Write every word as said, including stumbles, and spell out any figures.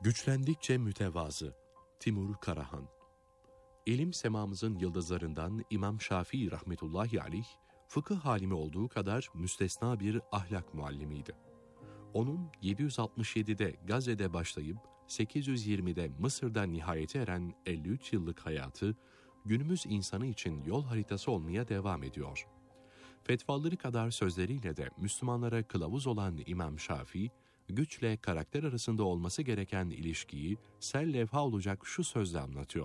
Güçlendikçe mütevazı. Timur Karahan. İlim semamızın yıldızlarından İmam Şafii rahmetullahi aleyh, fıkıh halimi olduğu kadar müstesna bir ahlak muallimiydi. Onun yedi yüz altmış yedide Gazze'de başlayıp sekiz yüz yirmide Mısır'da nihayete eren elli üç yıllık hayatı, günümüz insanı için yol haritası olmaya devam ediyor. Fetvaları kadar sözleriyle de Müslümanlara kılavuz olan İmam Şafii, güçle karakter arasında olması gereken ilişkiyi sel levha olacak şu sözle anlatıyor.